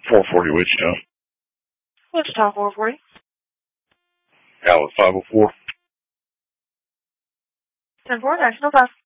440 Wichita. Wichita 440. Dallas 504. 10-4, National 5.